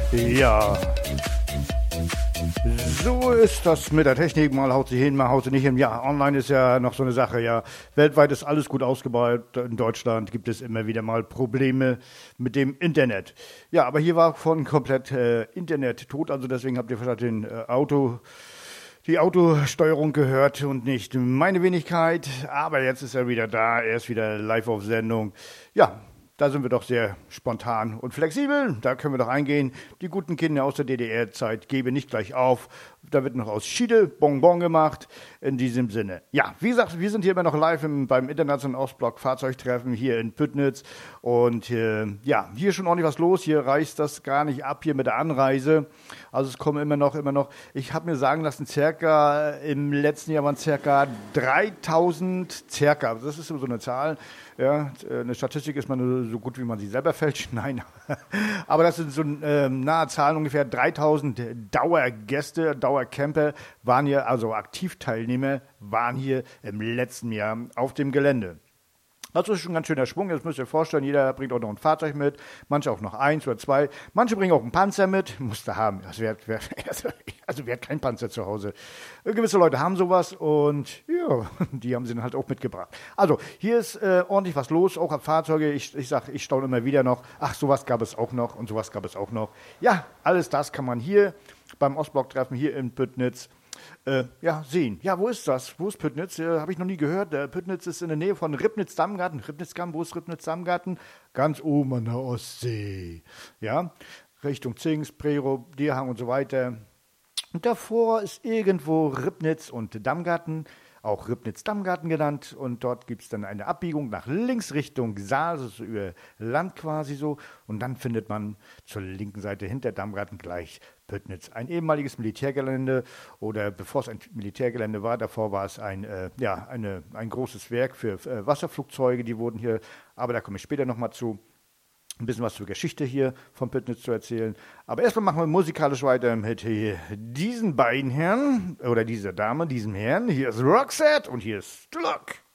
Ja, so ist das mit der Technik. Mal haut sie hin, mal haut sie nicht hin. Ja, online ist ja noch so eine Sache. Ja, weltweit ist alles gut ausgebaut. In Deutschland gibt es immer wieder mal Probleme mit dem Internet. Ja, aber hier war von komplett Internet tot. Also deswegen habt ihr vielleicht die Autosteuerung gehört und nicht meine Wenigkeit. Aber jetzt ist er wieder da. Er ist wieder live auf Sendung. Ja. Da sind wir doch sehr spontan und flexibel. Da können wir doch eingehen. Die guten Kinder aus der DDR-Zeit gebe nicht gleich auf. Da wird noch aus Schiede Bonbon gemacht. In diesem Sinne. Ja, wie gesagt, wir sind hier immer noch live beim Internationalen Ostblock Fahrzeugtreffen hier in Püttnitz. Und ja, hier ist schon ordentlich was los. Hier reißt das gar nicht ab hier mit der Anreise. Also es kommen immer noch. Ich habe mir sagen lassen, im letzten Jahr waren circa 3000 Das ist so eine Zahl. Ja, eine Statistik ist man nur so gut, wie man sie selber fälscht. Nein, aber das sind so nahe Zahlen, ungefähr 3000 Dauergäste, Dauercamper waren hier, also Aktivteilnehmer waren hier im letzten Jahr auf dem Gelände. Das ist schon ein ganz schöner Schwung. Jetzt müsst ihr euch vorstellen, jeder bringt auch noch ein Fahrzeug mit, manche auch noch 1 oder 2. Manche bringen auch einen Panzer mit, musste haben. Wer hat keinen Panzer zu Hause? Gewisse Leute haben sowas und ja, die haben sie dann halt auch mitgebracht. Also hier ist ordentlich was los, auch an Fahrzeuge. Ich staune immer wieder noch, ach, sowas gab es auch noch und sowas gab es auch noch. Ja, alles das kann man hier beim Ostblock-Treffen hier in Püttnitz sehen. Ja, wo ist das? Wo ist Püttnitz? Habe ich noch nie gehört. Püttnitz ist in der Nähe von Ribnitz-Damgarten. Wo ist Ribnitz-Damgarten? Ganz oben an der Ostsee. Ja, Richtung Zingst, Prerow, Dierhang und so weiter. Und davor ist irgendwo Ribnitz und Damgarten, auch Ribnitz-Damgarten genannt. Und dort gibt es dann eine Abbiegung nach links Richtung Saal, also über Land quasi so. Und dann findet man zur linken Seite hinter Damgarten gleich Püttnitz. Ein ehemaliges Militärgelände oder bevor es ein Militärgelände war, davor war es ein großes Werk für Wasserflugzeuge, die wurden hier, aber da komme ich später nochmal zu. Ein bisschen was zur Geschichte hier von Püttnitz zu erzählen. Aber erstmal machen wir musikalisch weiter mit hier diesen beiden Herren oder dieser Dame, diesem Herrn. Hier ist Roxette und hier ist Stuck.